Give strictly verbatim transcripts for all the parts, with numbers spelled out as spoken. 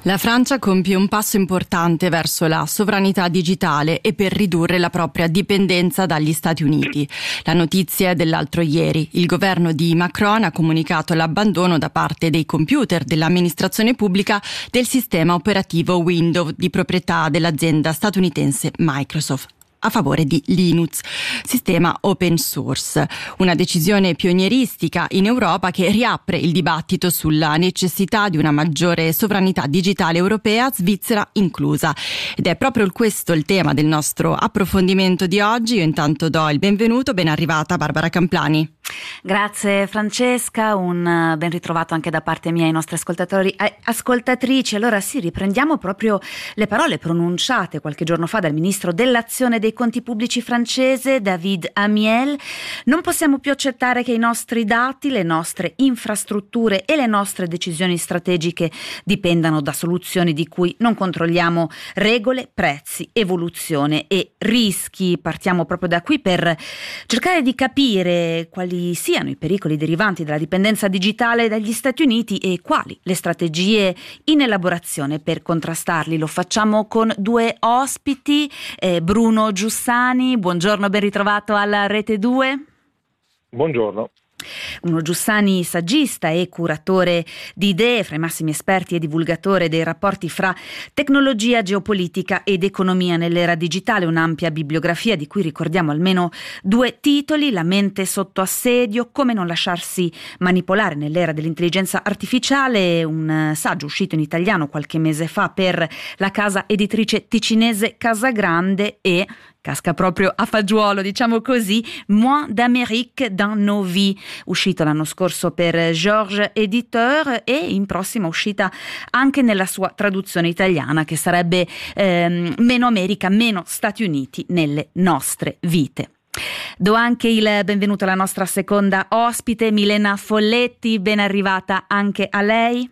La Francia compie un passo importante verso la sovranità digitale e per ridurre la propria dipendenza dagli Stati Uniti. La notizia è dell'altro ieri. Il governo di Macron ha comunicato l'abbandono da parte dei computer dell'amministrazione pubblica del sistema operativo Windows di proprietà dell'azienda statunitense Microsoft, a favore di Linux, sistema open source. Una decisione pionieristica in Europa che riapre il dibattito sulla necessità di una maggiore sovranità digitale europea, Svizzera inclusa. Ed è proprio questo il tema del nostro approfondimento di oggi. Io intanto do il benvenuto, ben arrivata Barbara Camplani. Grazie Francesca, un ben ritrovato anche da parte mia ai nostri ascoltatori e ascoltatrici. Allora sì, riprendiamo proprio le parole pronunciate qualche giorno fa dal ministro dell'Azione dei Conti Pubblici francese David Amiel. Non possiamo più accettare che i nostri dati, le nostre infrastrutture e le nostre decisioni strategiche dipendano da soluzioni di cui non controlliamo regole, prezzi, evoluzione e rischi. Partiamo proprio da qui per cercare di capire quali siano i pericoli derivanti dalla dipendenza digitale dagli Stati Uniti e quali le strategie in elaborazione per contrastarli. Lo facciamo con due ospiti, eh, Bruno Giussani, buongiorno, ben ritrovato alla Rete due. Buongiorno. Bruno Giussani, saggista e curatore di idee, fra i massimi esperti e divulgatore dei rapporti fra tecnologia, geopolitica ed economia nell'era digitale, un'ampia bibliografia di cui ricordiamo almeno due titoli: La mente sotto assedio, come non lasciarsi manipolare nell'era dell'intelligenza artificiale, un saggio uscito in italiano qualche mese fa per la casa editrice ticinese Casagrande, e casca proprio a fagiolo, diciamo così, Moins d'Amérique dans nos vies, uscito l'anno scorso per Georges Éditeur e in prossima uscita anche nella sua traduzione italiana, che sarebbe ehm, Meno America, meno Stati Uniti nelle nostre vite. Do anche il benvenuto alla nostra seconda ospite, Milena Folletti, ben arrivata anche a lei.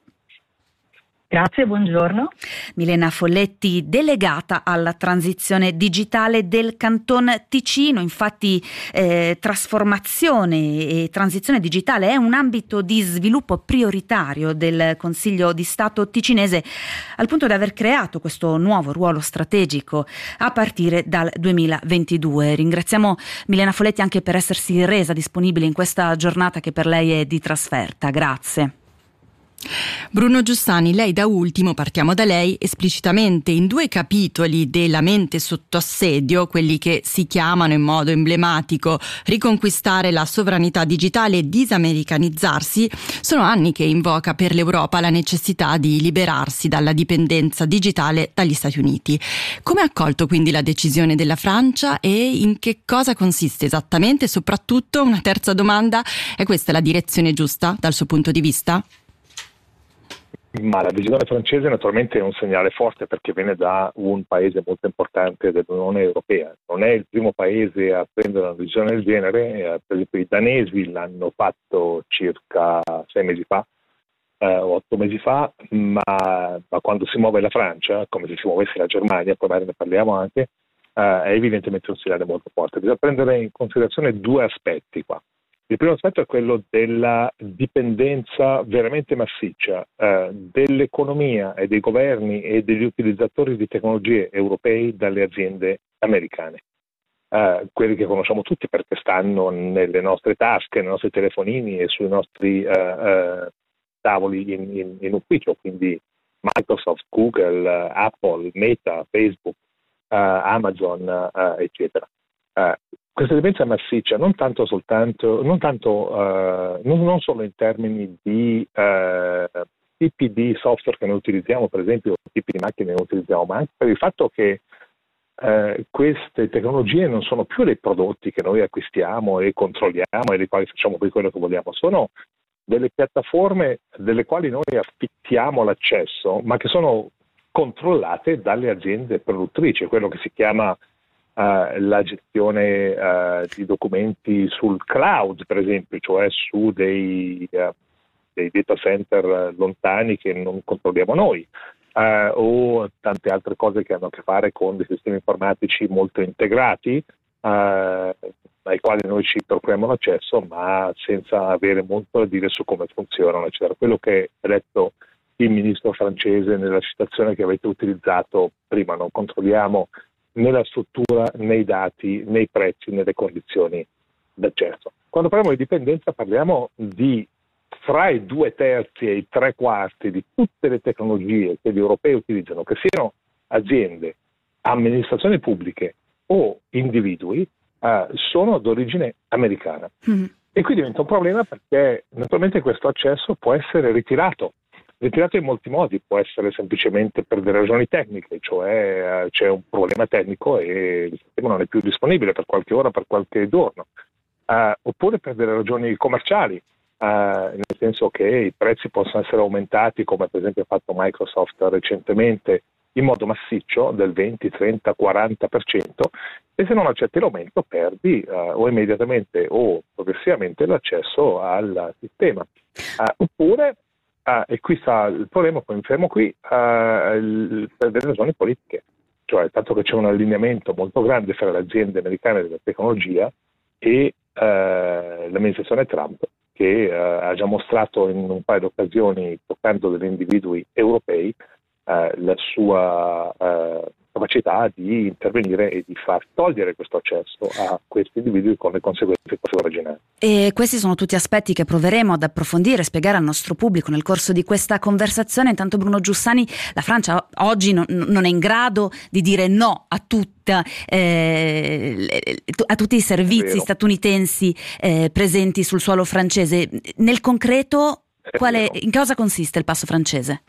Grazie, buongiorno. Milena Folletti, delegata alla transizione digitale del Canton Ticino. Infatti eh, trasformazione e transizione digitale è un ambito di sviluppo prioritario del Consiglio di Stato ticinese, al punto di aver creato questo nuovo ruolo strategico a partire dal duemilaventidue. Ringraziamo Milena Folletti anche per essersi resa disponibile in questa giornata che per lei è di trasferta. Grazie. Bruno Giussani, lei da ultimo, partiamo da lei, esplicitamente in due capitoli della mente sotto assedio, quelli che si chiamano in modo emblematico Riconquistare la sovranità digitale e disamericanizzarsi, sono anni che invoca per l'Europa la necessità di liberarsi dalla dipendenza digitale dagli Stati Uniti. Come ha accolto quindi la decisione della Francia e in che cosa consiste esattamente? Soprattutto, una terza domanda, è questa la direzione giusta dal suo punto di vista? Ma la decisione francese naturalmente è un segnale forte, perché viene da un paese molto importante dell'Unione Europea. Non è il primo paese a prendere una decisione del genere. Per esempio i danesi l'hanno fatto circa sei mesi fa, eh, otto mesi fa, ma, ma quando si muove la Francia, come se si muovesse la Germania, poi magari ne parliamo anche, eh, è evidentemente un segnale molto forte. Bisogna prendere in considerazione due aspetti qua. Il primo aspetto è quello della dipendenza veramente massiccia eh, dell'economia e dei governi e degli utilizzatori di tecnologie europei dalle aziende americane. Eh, quelli che conosciamo tutti, perché stanno nelle nostre tasche, nei nostri telefonini e sui nostri eh, eh, tavoli in, in, in ufficio, quindi Microsoft, Google, Apple, Meta, Facebook, eh, Amazon, eh, eccetera. Eh, Questa dipendenza massiccia non tanto soltanto, non tanto, uh, non, non solo in termini di uh, tipi di software che noi utilizziamo, per esempio tipi di macchine che noi utilizziamo, ma anche per il fatto che uh, queste tecnologie non sono più dei prodotti che noi acquistiamo e controlliamo e dei quali facciamo poi quello che vogliamo, sono delle piattaforme delle quali noi affittiamo l'accesso, ma che sono controllate dalle aziende produttrici, quello che si chiama Uh, la gestione uh, di documenti sul cloud, per esempio, cioè su dei, uh, dei data center lontani che non controlliamo noi, uh, o tante altre cose che hanno a che fare con dei sistemi informatici molto integrati, uh, ai quali noi ci procuriamo l'accesso, ma senza avere molto da dire su come funzionano, eccetera. Quello che è detto il ministro francese nella citazione che avete utilizzato prima, non controlliamo né la struttura, né i dati, né i prezzi, né le condizioni d'accesso. Quando parliamo di dipendenza parliamo di fra i due terzi e i tre quarti di tutte le tecnologie che gli europei utilizzano, che siano aziende, amministrazioni pubbliche o individui, eh, sono d'origine americana. Mm. E qui diventa un problema perché naturalmente questo accesso può essere ritirato. Ritirato in molti modi, può essere semplicemente per delle ragioni tecniche, cioè eh, c'è un problema tecnico e il sistema non è più disponibile per qualche ora, per qualche giorno, uh, oppure per delle ragioni commerciali, uh, nel senso che i prezzi possono essere aumentati, come per esempio ha fatto Microsoft recentemente, in modo massiccio del venti, trenta, quaranta per cento, e se non accetti l'aumento perdi uh, o immediatamente o progressivamente l'accesso al sistema. Uh, oppure Ah, e qui sta il problema, poi mi fermo qui, uh, il, per delle ragioni politiche, cioè il fatto che c'è un allineamento molto grande fra le aziende americane della tecnologia e uh, l'amministrazione Trump, che uh, ha già mostrato in un paio di occasioni, toccando degli individui europei, uh, la sua uh, capacità di intervenire e di far togliere questo accesso a questi individui con le conseguenze che possono originare. E questi sono tutti aspetti che proveremo ad approfondire e spiegare al nostro pubblico nel corso di questa conversazione. Intanto, Bruno Giussani, la Francia oggi non, non è in grado di dire no a tutta, eh, a tutti i servizi statunitensi eh, presenti sul suolo francese. Nel concreto, quale, in cosa consiste il passo francese?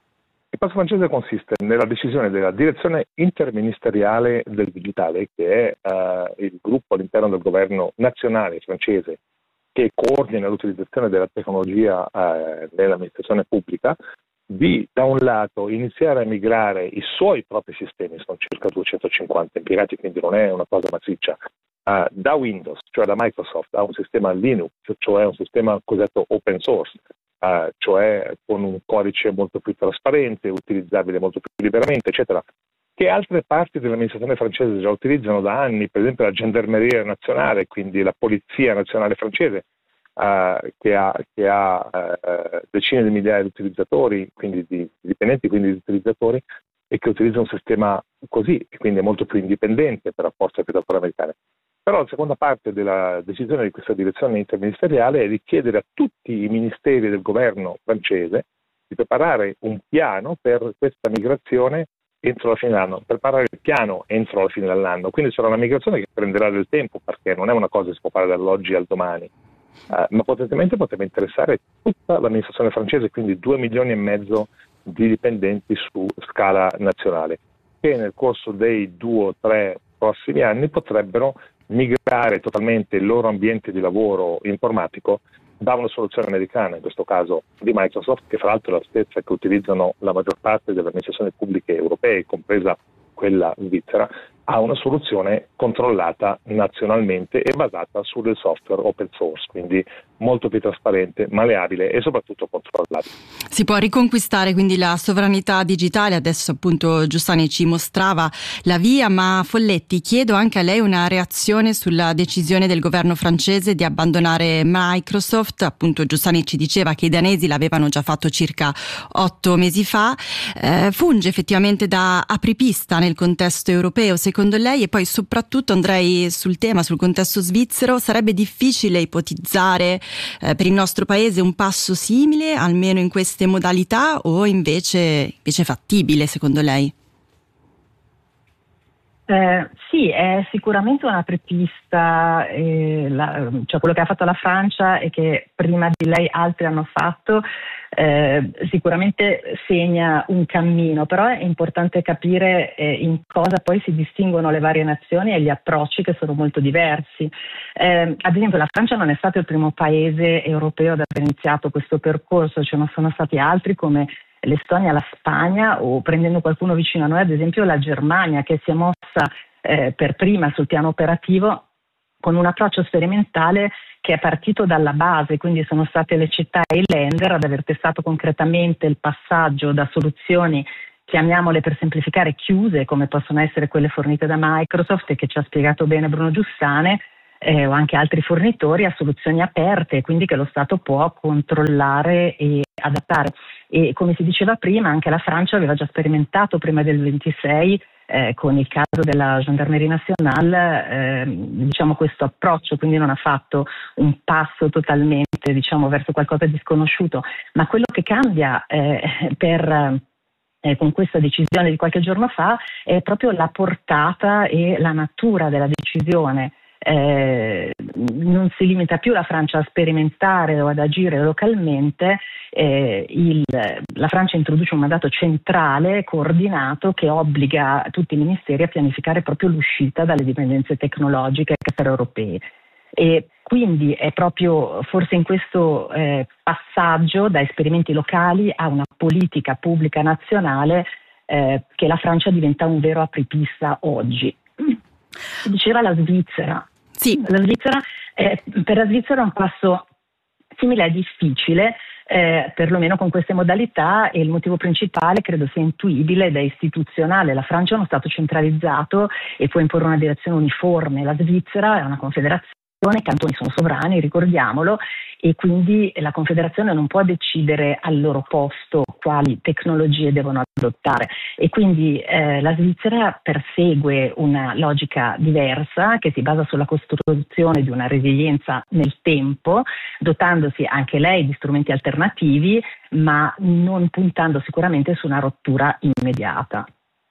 Il passo francese consiste nella decisione della direzione interministeriale del digitale, che è uh, il gruppo all'interno del governo nazionale francese che coordina l'utilizzazione della tecnologia uh, nell'amministrazione pubblica, di da un lato iniziare a migrare i suoi propri sistemi, sono circa duecentocinquanta impiegati, quindi non è una cosa massiccia, uh, da Windows, cioè da Microsoft, a un sistema Linux, cioè un sistema cosiddetto open source, Uh, cioè con un codice molto più trasparente, utilizzabile molto più liberamente, eccetera, che altre parti dell'amministrazione francese già utilizzano da anni, per esempio la gendarmeria nazionale, quindi la polizia nazionale francese, uh, che ha, che ha uh, decine di migliaia di utilizzatori, quindi di dipendenti, quindi di utilizzatori, e che utilizza un sistema così, e quindi è molto più indipendente per rapporto ai operatori americani. Però la seconda parte della decisione di questa direzione interministeriale è di chiedere a tutti i ministeri del governo francese di preparare un piano per questa migrazione entro la fine dell'anno, preparare il piano entro la fine dell'anno. Quindi sarà una migrazione che prenderà del tempo, perché non è una cosa che si può fare dall'oggi al domani, uh, ma potenzialmente potrebbe interessare tutta l'amministrazione francese, quindi due milioni e mezzo di dipendenti su scala nazionale, che nel corso dei due o tre prossimi anni potrebbero migrare totalmente il loro ambiente di lavoro informatico da una soluzione americana, in questo caso di Microsoft, che fra l'altro è la stessa che utilizzano la maggior parte delle amministrazioni pubbliche europee, compresa quella svizzera, a una soluzione controllata nazionalmente e basata sul software open source, quindi molto più trasparente, maleabile e soprattutto controllabile. Si può riconquistare quindi la sovranità digitale, adesso appunto Giussani ci mostrava la via, ma Folletti, chiedo anche a lei una reazione sulla decisione del governo francese di abbandonare Microsoft. Appunto Giussani ci diceva che i danesi l'avevano già fatto circa otto mesi fa, eh, funge effettivamente da apripista nel contesto europeo secondo lei? E poi soprattutto andrei sul tema, sul contesto svizzero, sarebbe difficile ipotizzare eh, per il nostro paese un passo simile, almeno in queste modalità, o invece, invece fattibile secondo lei? Eh, sì, è sicuramente una apripista, eh, la, cioè quello che ha fatto la Francia e che prima di lei altri hanno fatto, eh, sicuramente segna un cammino, però è importante capire eh, in cosa poi si distinguono le varie nazioni e gli approcci che sono molto diversi. Eh, ad esempio la Francia non è stato il primo paese europeo ad aver iniziato questo percorso, ce ne sono stati altri come l'Estonia, la Spagna, o prendendo qualcuno vicino a noi, ad esempio la Germania, che si è mossa eh, per prima sul piano operativo con un approccio sperimentale che è partito dalla base, quindi sono state le città e i lender ad aver testato concretamente il passaggio da soluzioni, chiamiamole per semplificare, chiuse, come possono essere quelle fornite da Microsoft e che ci ha spiegato bene Bruno Giussane, eh, o anche altri fornitori, a soluzioni aperte, quindi che lo Stato può controllare e adattare. e come si diceva prima anche la Francia aveva già sperimentato prima del ventisei eh, con il caso della Gendarmerie Nationale eh, diciamo questo approccio, quindi non ha fatto un passo totalmente diciamo verso qualcosa di sconosciuto, ma quello che cambia eh, per Eh, con questa decisione di qualche giorno fa è proprio la portata e la natura della decisione. Eh, non si limita più la Francia a sperimentare o ad agire localmente, eh, il, la Francia introduce un mandato centrale, coordinato, che obbliga tutti i ministeri a pianificare proprio l'uscita dalle dipendenze tecnologiche extraeuropee. E quindi è proprio forse in questo eh, passaggio da esperimenti locali a una politica pubblica nazionale eh, che la Francia diventa un vero apripista oggi. Diceva la Svizzera. Sì. La Svizzera eh, per la Svizzera è un passo simile, è difficile, eh, perlomeno con queste modalità, e il motivo principale credo sia intuibile ed è istituzionale. La Francia è uno Stato centralizzato e può imporre una direzione uniforme. La Svizzera è una confederazione, i cantoni sono sovrani, ricordiamolo, e quindi la Confederazione non può decidere al loro posto quali tecnologie devono adottare, e quindi eh, la Svizzera persegue una logica diversa che si basa sulla costruzione di una resilienza nel tempo, dotandosi anche lei di strumenti alternativi, ma non puntando sicuramente su una rottura immediata.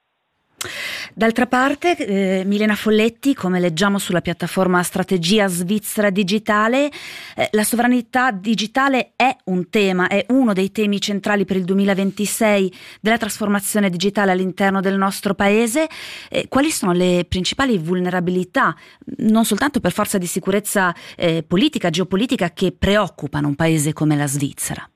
D'altra parte, eh, Milena Folletti, come leggiamo sulla piattaforma Strategia Svizzera Digitale, eh, la sovranità digitale è un tema, è uno dei temi centrali per il duemilaventisei della trasformazione digitale all'interno del nostro paese. Eh, quali sono le principali vulnerabilità, non soltanto per forza di sicurezza eh, politica, geopolitica, che preoccupano un paese come la Svizzera?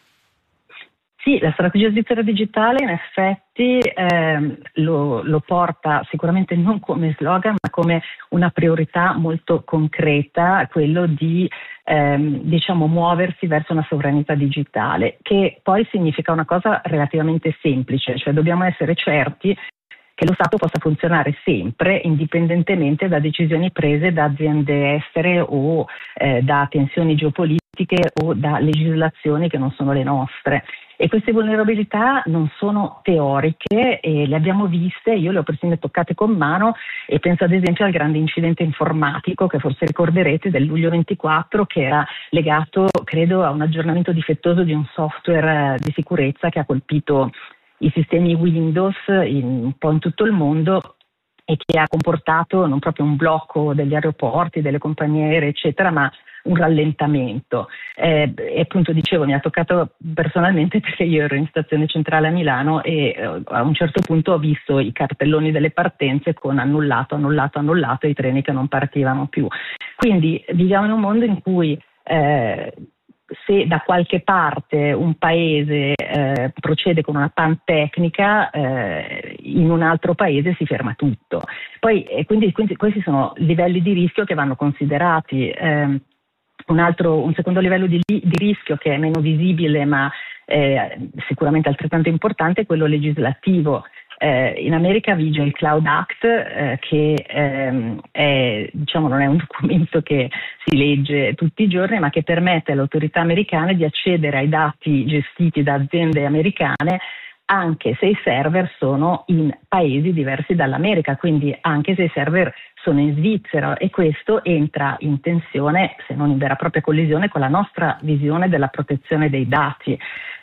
Sì, la strategia svizzera digitale in effetti ehm, lo, lo porta sicuramente non come slogan, ma come una priorità molto concreta, quello di ehm, diciamo muoversi verso una sovranità digitale, che poi significa una cosa relativamente semplice, cioè dobbiamo essere certi che lo Stato possa funzionare sempre, indipendentemente da decisioni prese da aziende estere o eh, da tensioni geopolitiche o da legislazioni che non sono le nostre. E queste vulnerabilità non sono teoriche e le abbiamo viste, io le ho persino toccate con mano, e penso ad esempio al grande incidente informatico che forse ricorderete del luglio ventiquattro, che era legato credo a un aggiornamento difettoso di un software di sicurezza che ha colpito i sistemi Windows in, un po' in tutto il mondo, e che ha comportato non proprio un blocco degli aeroporti, delle compagnie aeree eccetera, ma un rallentamento. Eh, e appunto dicevo, mi ha toccato personalmente perché io ero in stazione centrale a Milano e eh, a un certo punto ho visto i cartelloni delle partenze con annullato, annullato, annullato, e i treni che non partivano più. Quindi viviamo in un mondo in cui eh, se da qualche parte un paese eh, procede con una pan tecnica, eh, in un altro paese si ferma tutto. Poi, e quindi, quindi questi sono livelli di rischio che vanno considerati. Eh, un, altro, un secondo livello di, di rischio, che è meno visibile ma eh, sicuramente altrettanto importante, è quello legislativo. Eh, in America vige il Cloud Act, eh, che ehm, è, diciamo, non è un documento che si legge tutti i giorni, ma che permette alle autorità americane di accedere ai dati gestiti da aziende americane anche se i server sono in paesi diversi dall'America, quindi anche se i server sono in Svizzera, e questo entra in tensione, se non in vera e propria collisione, con la nostra visione della protezione dei dati.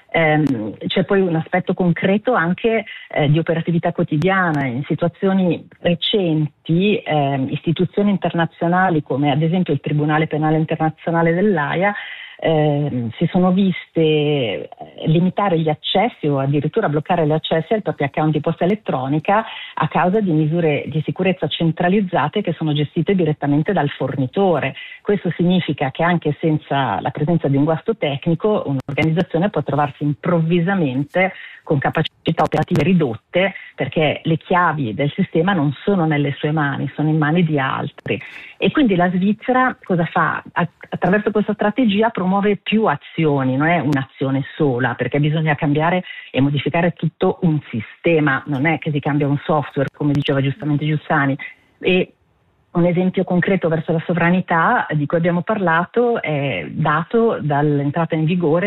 Ehm, c'è poi un aspetto concreto anche eh, di operatività quotidiana. In situazioni recenti ehm, istituzioni internazionali come ad esempio il Tribunale Penale Internazionale dell'Aia eh, si sono viste limitare gli accessi o addirittura bloccare gli accessi ai propri account di posta elettronica a causa di misure di sicurezza centralizzate che sono gestite direttamente dal fornitore. Questo significa che anche senza la presenza di un guasto tecnico un'organizzazione può trovarsi improvvisamente con capacità operative ridotte perché le chiavi del sistema non sono nelle sue mani, sono in mani di altri. E quindi la Svizzera cosa fa? Attraverso questa strategia promuove più azioni, non è un'azione sola, perché bisogna cambiare e modificare tutto un sistema, non è che si cambia un software, come diceva giustamente Giussani. E un esempio concreto verso la sovranità di cui abbiamo parlato è dato dall'entrata in vigore